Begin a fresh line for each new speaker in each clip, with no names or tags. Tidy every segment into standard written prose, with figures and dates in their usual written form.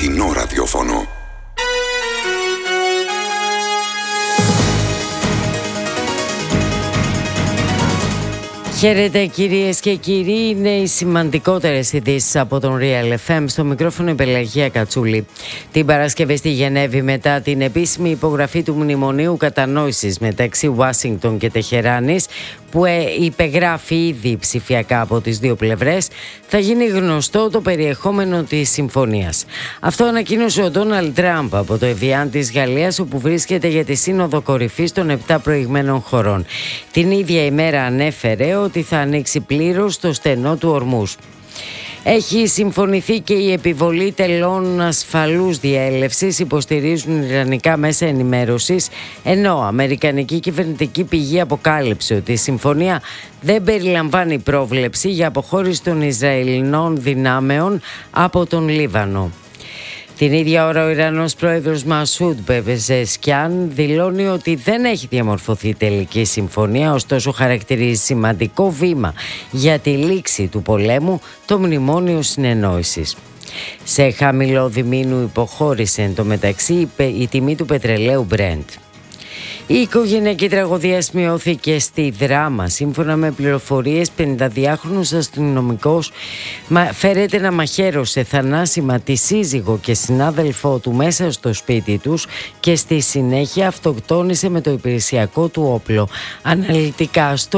Αληθινό ραδιόφωνο.
Χαίρετε κυρίες και κύριοι, είναι οι σημαντικότερες ειδήσεις από τον Real FM. Στο μικρόφωνο η Πελαγία Κατσούλη. Την Παρασκευή στη Γενέβη, μετά την επίσημη υπογραφή του Μνημονίου Κατανόησης μεταξύ Ουάσιγκτον και Τεχεράνης, που υπεγράφει ήδη ψηφιακά από τις δύο πλευρές, θα γίνει γνωστό το περιεχόμενο της συμφωνίας. Αυτό ανακοίνωσε ο Ντόναλντ Τραμπ από το Εβιάν της Γαλλίας, όπου βρίσκεται για τη Σύνοδο Κορυφής των 7 προηγμένων χωρών. Την ίδια ημέρα ανέφερε ότι θα ανοίξει πλήρως το στενό του Ορμούζ. Έχει συμφωνηθεί και η επιβολή τελών ασφαλούς διέλευσης, υποστηρίζουν ιρανικά μέσα ενημέρωσης, ενώ αμερικανική κυβερνητική πηγή αποκάλυψε ότι η συμφωνία δεν περιλαμβάνει πρόβλεψη για αποχώρηση των Ισραηλινών δυνάμεων από τον Λίβανο. Την ίδια ώρα ο Ιρανός πρόεδρος Μασούντ Πεζεσκιάν δηλώνει ότι δεν έχει διαμορφωθεί τελική συμφωνία, ωστόσο χαρακτηρίζει σημαντικό βήμα για τη λήξη του πολέμου το Μνημόνιο Συνεννόησης. Σε χαμηλό διμήνου υποχώρησε εν τω μεταξύ η τιμή του πετρελαίου Brent. Η οικογενειακή τραγωδία σημειώθηκε στη Δράμα. Σύμφωνα με πληροφορίες, 52χρονος αστυνομικός φέρεται να μαχαίρωσε θανάσιμα τη σύζυγο και συνάδελφό του μέσα στο σπίτι τους και στη συνέχεια αυτοκτόνησε με το υπηρεσιακό του όπλο. Αναλυτικά στο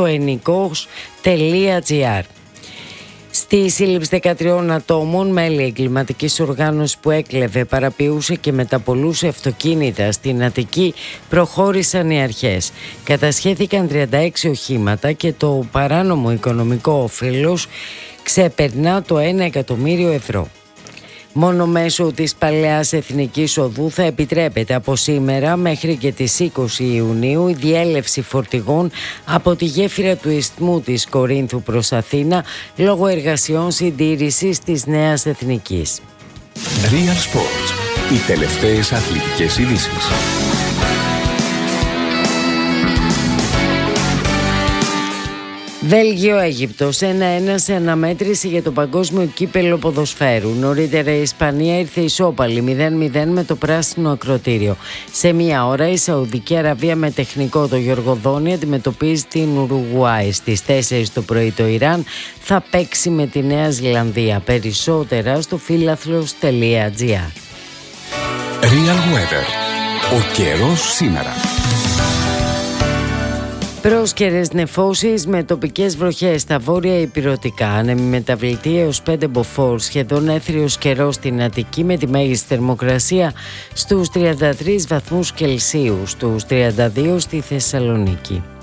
ennikos.gr. Στη σύλληψη 13 ατόμων, μέλη εγκληματικής οργάνωσης που έκλεβε, παραποιούσε και μεταπολούσε αυτοκίνητα στην Αττική, προχώρησαν οι αρχές. Κατασχέθηκαν 36 οχήματα και το παράνομο οικονομικό όφελος ξεπερνά το 1 εκατομμύριο ευρώ. Μόνο μέσω της Παλαιάς Εθνικής Οδού θα επιτρέπεται από σήμερα μέχρι και τις 20 Ιουνίου η διέλευση φορτηγών από τη γέφυρα του Ισθμού της Κορίνθου προς Αθήνα λόγω εργασιών συντήρησης της Νέας Εθνικής.
Real Sports. Οι τελευταίες αθλητικές ειδήσεις.
Βέλγιο-Αίγυπτος 1-1 σε αναμέτρηση για το παγκόσμιο κύπελλο ποδοσφαίρου. Νωρίτερα η Ισπανία ήρθε ισόπαλη 0-0 με το πράσινο ακρωτήριο. Σε μία ώρα η Σαουδική Αραβία με τεχνικό το Γιοργοδόνη αντιμετωπίζει την Ουρουγουάη. Στις 4 το πρωί το Ιράν θα παίξει με τη Νέα Ζηλανδία. Περισσότερα στο φίλαθλος.gr.
Real Weather. Ο καιρός σήμερα.
Πρόσκαιρες νεφώσεις με τοπικές βροχές στα βόρεια ηπειρωτικά. Άνεμη μεταβλητή έως 5 μποφόρ. Σχεδόν έθριος καιρός στην Αττική με τη μέγιστη θερμοκρασία στους 33 βαθμούς Κελσίου, στους 32 στη Θεσσαλονίκη.